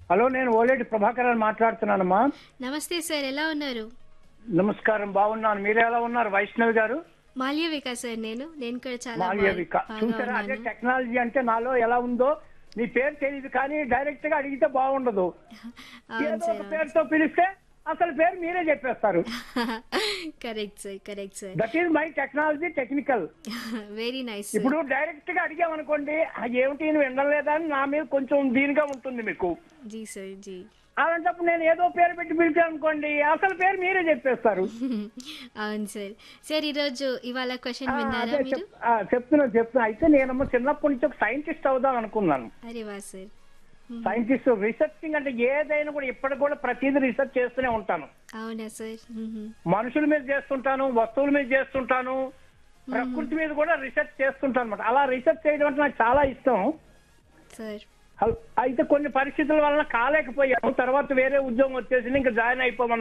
Hello, నేను ఓలేటి ప్రభాకర్ అని మాట్లాడుతున్నానమ్మా. నమస్తే సార్, ఎలా ఉన్నారు? నమస్కారం, బాగున్నాను. మీరు ఎలా ఉన్నారు వైష్ణవి గారు? మాల్యవిక సార్, నేను కూడా చాలా మాల్యవిక. బాగా చూసారా, అదే ఉన్నాను. టెక్నాలజీ అంటే నాలో ఎలా ఉందో. మీ పేరు తెలియదు కానీ డైరెక్ట్ గా అడిగితే బాగుండదు. అవును ఏదో సార్, ఒక పేరుతో పిలిస్తే అసలు పేరు మీరే చెప్పేస్తారు. Correct sir, correct sir. That is my technology, technical. Very nice. ఇప్పుడు డైరెక్ట్ గా అడిగామనుకోండి, ఏమిటి నువ్వు వినలేదా అని నా మీద కొంచెం దీనిగా ఉంటుంది మీకు. G sir, G. అలాంటప్పుడు నేను ఏదో పేరు పెట్టి పిలిచాను అనుకోండి, అసలు పేరు మీరే చెప్పేస్తారు. అవును సార్. సార్, ఇవాళ క్వశ్చన్ విన్నారా అదే మీరు? చెప్తున్నా. అయితే నేనమ్మ చిన్నప్పటి నుంచి ఒక సైంటిస్ట్ అవుదాం అనుకున్నాను. అరే వా సార్. సైంటిస్ట్ రీసెర్చింగ్ అంటే ఏదైనా కూడా ఇప్పటికి కూడా ప్రతిదీ రీసెర్చ్ చేస్తూనే ఉంటాను. అవునా సార్? మనుషుల మీద చేస్తుంటాను, వస్తువుల మీద చేస్తుంటాను, ప్రకృతి మీద కూడా రీసెర్చ్ చేస్తుంటాను అనమాట. అలా రీసెర్చ్ చేయడం అంటే నాకు చాలా ఇష్టం. సార్, అయితే కొన్ని పరిస్థితుల వలన కాలేకపోయాము. తర్వాత వేరే ఉద్యోగం వచ్చేసింది, ఇంకా జాయిన్ అయిపోమన్నారు.